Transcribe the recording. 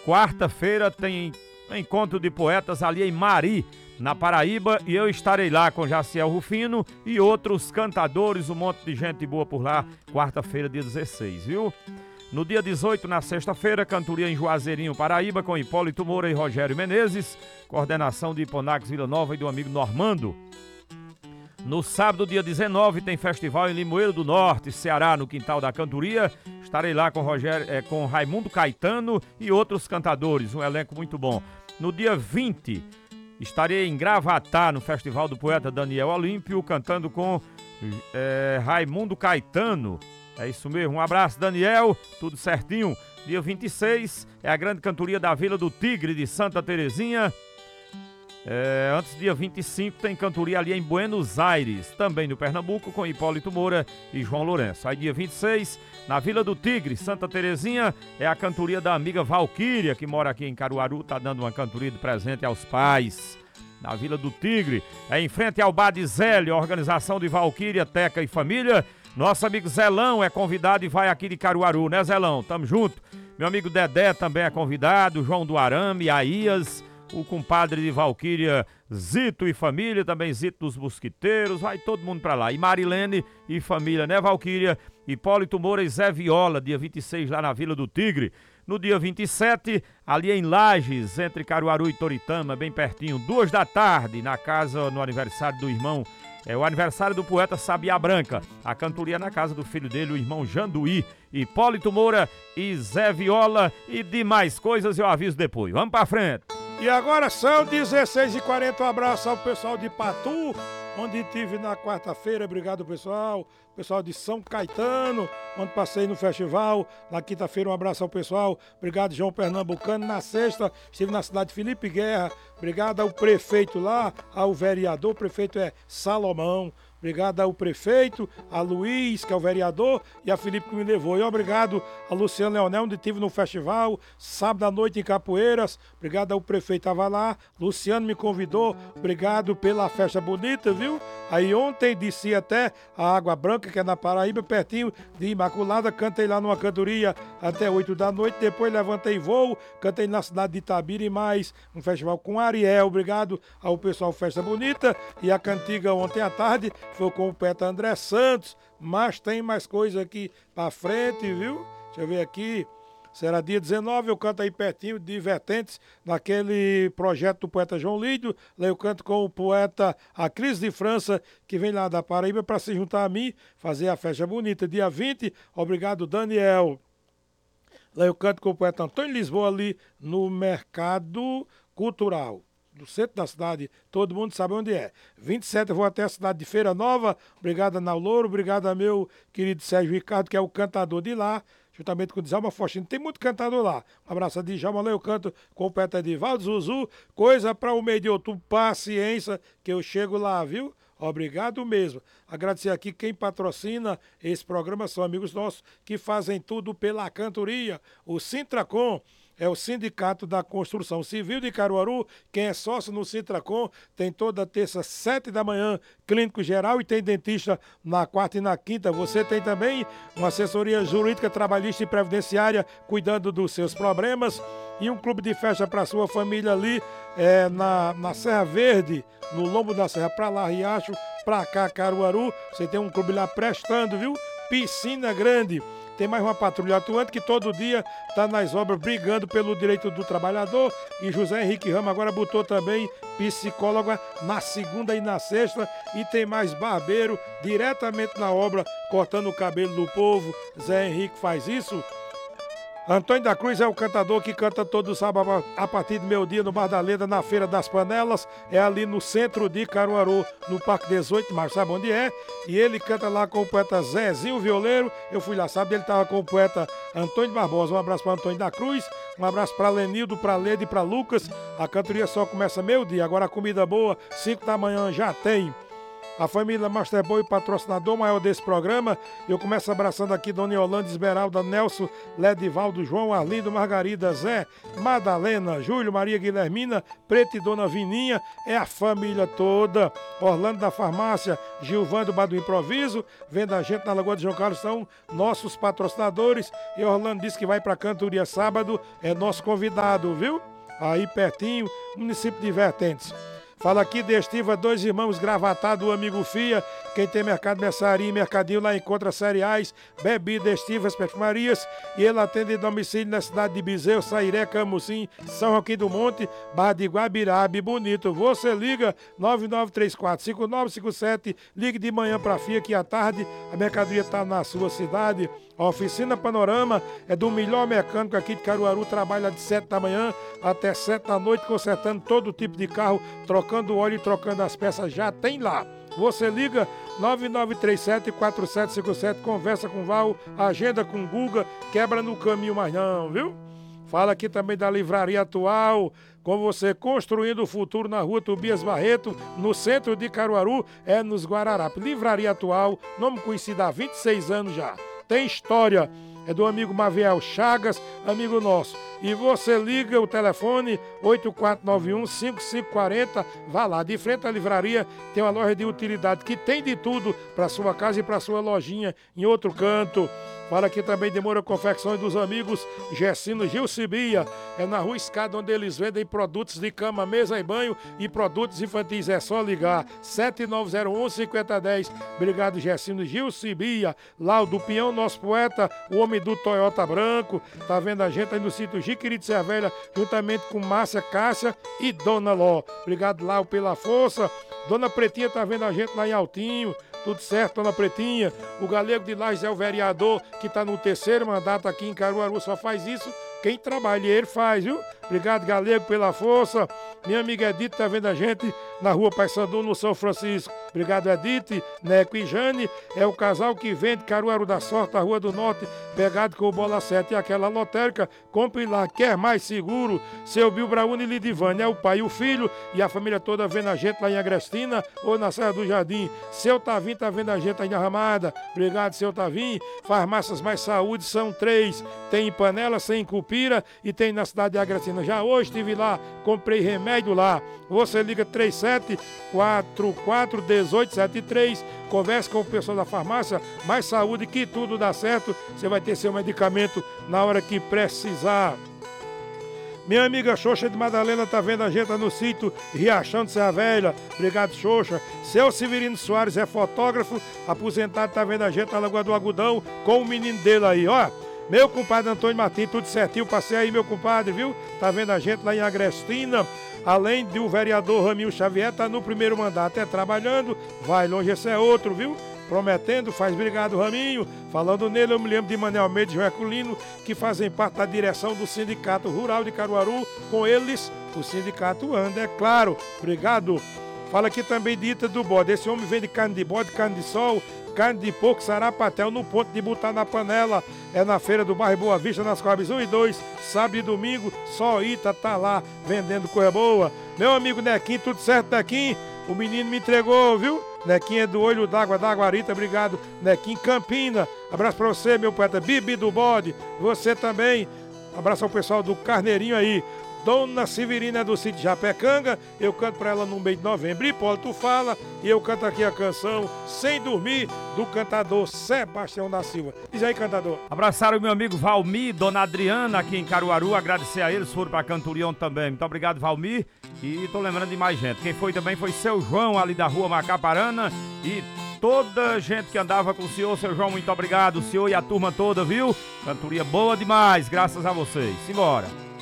quarta-feira tem encontro de poetas ali em Mari, na Paraíba, e eu estarei lá com Jaciel Rufino e outros cantadores, um monte de gente boa por lá, quarta-feira, dia 16, viu? No dia 18, na sexta-feira, cantoria em Juazeirinho, Paraíba, com Hipólito Moura e Rogério Menezes, coordenação de Hiponax Vila Nova e do amigo Normando. No sábado, dia 19, tem festival em Limoeiro do Norte, Ceará, no Quintal da Cantoria. Estarei lá com Raimundo Caetano e outros cantadores, um elenco muito bom. No dia 20, estarei em Gravatá, no Festival do Poeta Daniel Olímpio, cantando com Raimundo Caetano. É isso mesmo, um abraço, Daniel, tudo certinho. Dia 26 é a grande cantoria da Vila do Tigre, de Santa Terezinha. Antes, dia 25, tem cantoria ali em Buenos Aires, também no Pernambuco, com Hipólito Moura e João Lourenço. Aí, dia 26, na Vila do Tigre, Santa Terezinha, é a cantoria da amiga Valquíria, que mora aqui em Caruaru, tá dando uma cantoria de presente aos pais. Na Vila do Tigre, é em frente ao Bar de Zélio, organização de Valquíria, Teca e família. Nosso amigo Zelão é convidado e vai aqui de Caruaru, né, Zelão? Tamo junto. Meu amigo Dedé também é convidado, João do Arame, Aías, o compadre de Valquíria, Zito e família, também Zito dos Mosquiteiros, vai todo mundo pra lá. E Marilene e família, né, Valquíria? Hipólito Moura e Zé Viola, dia 26, lá na Vila do Tigre. No dia 27, ali em Lages, entre Caruaru e Toritama, bem pertinho, 2 da tarde, na casa, no aniversário do irmão, o aniversário do poeta Sabiá Branca. A cantoria na casa do filho dele, o irmão Janduí. Hipólito Moura e Zé Viola e demais coisas eu aviso depois. Vamos pra frente. E agora são 16h40, um abraço ao pessoal de Patu, onde estive na quarta-feira, obrigado pessoal de São Caetano, onde passei no festival, na quinta-feira um abraço ao pessoal, obrigado João Pernambucano, na sexta estive na cidade de Felipe Guerra, obrigado ao prefeito lá, ao vereador, o prefeito é Salomão, obrigado ao prefeito, a Luiz, que é o vereador, e a Felipe que me levou. E obrigado a Luciano Leonel, onde estive no festival, sábado à noite em Capoeiras. Obrigado ao prefeito, estava lá. Luciano me convidou, obrigado pela festa bonita, viu? Aí ontem desci até a Água Branca, que é na Paraíba, pertinho de Imaculada. Cantei lá numa cantoria até 8 da noite. Depois levantei voo, cantei na cidade de Itabira e mais um festival com Ariel. Obrigado ao pessoal Festa Bonita. E a cantiga ontem à tarde foi com o poeta André Santos, mas tem mais coisa aqui pra frente, viu? Deixa eu ver aqui. Será dia 19, eu canto aí pertinho de Vertentes, naquele projeto do poeta João Lídio. Lá eu canto com o poeta A Cris de França, que vem lá da Paraíba para se juntar a mim, fazer a festa bonita. Dia 20, obrigado Daniel. Lá eu canto com o poeta Antônio Lisboa ali no Mercado Cultural do centro da cidade, todo mundo sabe onde é. 27 eu vou até a cidade de Feira Nova, obrigado a Nau Louro, obrigado a meu querido Sérgio Ricardo, que é o cantador de lá, juntamente com o Djalma Faustino, tem muito cantador lá. Um abraço a Djalma, lá eu canto com o poeta Edivaldo Zuzu, coisa para o mês de outubro, paciência, que eu chego lá, viu? Obrigado mesmo. Agradecer aqui quem patrocina esse programa, são amigos nossos que fazem tudo pela cantoria, o Sintracom. É o Sindicato da Construção Civil de Caruaru. Quem é sócio no Sintracom tem toda terça, 7 da manhã, clínico geral e tem dentista na quarta e na quinta. Você tem também uma assessoria jurídica, trabalhista e previdenciária cuidando dos seus problemas. E um clube de festa para sua família ali na Serra Verde, no lombo da serra, para lá Riacho, para cá Caruaru. Você tem um clube lá prestando, viu? Piscina grande. Tem mais uma patrulha atuante que todo dia está nas obras brigando pelo direito do trabalhador. E José Henrique Ramos agora botou também psicóloga na segunda e na sexta. E tem mais barbeiro diretamente na obra, cortando o cabelo do povo. Zé Henrique faz isso. Antônio da Cruz é o cantador que canta todo sábado a partir do meio-dia no Bar da Leda, na Feira das Panelas. É ali no centro de Caruaru, no Parque 18 de Março, sabe onde é? E ele canta lá com o poeta Zezinho Violeiro. Eu fui lá, sabe? Ele estava com o poeta Antônio Barbosa. Um abraço para Antônio da Cruz, um abraço para Lenildo, para Leda e para Lucas. A cantoria só começa meio-dia, agora a comida boa, 5 da manhã já tem. a família Masterboy, patrocinador maior desse programa. Eu começo abraçando aqui Dona Yolanda, Esmeralda, Nelson, Ledivaldo, João, Arlindo, Margarida, Zé, Madalena, Júlio, Maria Guilhermina, Preto e Dona Vininha, é a família toda. Orlando da Farmácia, Gilvando Bar do Improviso, vendo a gente na Lagoa de João Carlos, são nossos patrocinadores. E Orlando disse que vai pra Cantoria sábado, é nosso convidado, viu? Aí pertinho, município de Vertentes. Fala aqui de Estiva, dois irmãos Gravatá, do amigo Fia. Quem tem mercado, mercearia e mercadinho lá encontra cereais, bebida, estivas, perfumarias. E ele atende em domicílio na cidade de Bezerro, Sairé, Camucim, São Joaquim do Monte, Barra de Guabirabe, Bonito. Você liga 9934-5957, ligue de manhã para Fia que à tarde a mercadoria está na sua cidade. A Oficina Panorama é do melhor mecânico aqui de Caruaru, trabalha de 7 da manhã até 7 da noite, consertando todo tipo de carro, trocando óleo e trocando as peças, já tem lá. Você liga 9937-4757, conversa com o Val, agenda com o Guga, quebra no caminho mais não, viu? Fala aqui também da Livraria Atual, com você construindo o futuro na rua Tobias Barreto, no centro de Caruaru, é nos Guararapes. Livraria Atual, nome conhecido há 26 anos já. Tem história, é do amigo Maviel Chagas, amigo nosso. E você liga o telefone 8491-5540, vá lá. De frente à livraria tem uma loja de utilidade que tem de tudo para sua casa e para sua lojinha em outro canto. Fala aqui também de Moura Confecções dos amigos Gessino Gilcibia. É na Rua Escada, onde eles vendem produtos de cama, mesa e banho e produtos infantis. É só ligar 7901-5010. Obrigado, Gessino Gilcibia. Lá o do Pinhão, nosso poeta, o homem do Toyota branco. Tá vendo a gente aí no sítio Jiquiri de Servelha, juntamente com Márcia Cássia e Dona Ló. Obrigado, Lau, pela força. Dona Pretinha tá vendo a gente lá em Altinho. Tudo certo, Dona Pretinha? O Galego de Lages é o vereador que está no 3º mandato aqui em Caruaru. Só faz isso quem trabalha, e ele faz, viu? Obrigado, Galego, pela força. Minha amiga Edith tá vendo a gente na rua Paissandu, no São Francisco. Obrigado, Edith, Neco e Jane. É o casal que vende Caruaru da Sorte, a Rua do Norte, pegado com o Bola 7 e aquela lotérica. Compre lá, quer mais seguro. Seu Bill Brauni e Lidivane, é o pai e o filho e a família toda vendo a gente lá em Agrestina ou na Serra do Jardim. Seu Tavim tá vendo a gente aí na Ramada. Obrigado, seu Tavim. Farmácias Mais Saúde são 3. Tem em Panela, tem em Cupira e tem na cidade de Agrestina. Já hoje estive lá, comprei remédio lá. Você liga 37441873, converse com o pessoal da farmácia Mais Saúde, que tudo dá certo. Você vai ter seu medicamento na hora que precisar. Minha amiga Xoxa de Madalena tá vendo a gente no sítio Riachão de Serra Velha. Obrigado, Xoxa. Seu Severino Soares é fotógrafo, aposentado, tá vendo a gente na Lagoa do Agudão com o menino dele aí, ó. Meu compadre Antônio Martins, tudo certinho, passei aí, meu compadre, viu? Tá vendo a gente lá em Agrestina. Além do vereador Ramil Xavier, tá no 1º mandato, é trabalhando, vai longe, esse é outro, viu? Prometendo, faz obrigado, Raminho. Falando nele, eu me lembro de Manuel Almeida e João Herculino, que fazem parte da direção do Sindicato Rural de Caruaru. Com eles, o sindicato anda, é claro. Obrigado. Fala aqui também de Ita do Bode. Esse homem vende carne de bode, carne de sol, carne de porco, sarapatel, no ponto de botar na panela. É na feira do bairro Boa Vista, nas Coabes 1 e 2, sábado e domingo. Só Ita tá lá vendendo coisa boa. Meu amigo Nequinho, tudo certo, Nequinho? O menino me entregou, viu? Nequinho é do Olho d'Água da Guarita, obrigado. Nequinho Campina, abraço pra você, meu poeta Bibi do Bode. Você também, abraço ao pessoal do Carneirinho aí. Dona Severina é do sítio Japecanga, eu canto pra ela no mês de novembro. Hipólito fala e eu canto aqui a canção Sem Dormir, do cantador Sebastião da Silva. Diz aí, cantador. Abraçar o meu amigo Valmir, Dona Adriana aqui em Caruaru, agradecer a eles, foram pra Canturião também. Muito obrigado, Valmir, e tô lembrando de mais gente. Quem foi também foi seu João, ali da rua Macaparana, e toda gente que andava com o senhor, seu João, muito obrigado, o senhor e a turma toda, viu? Cantoria boa demais, graças a vocês. Simbora.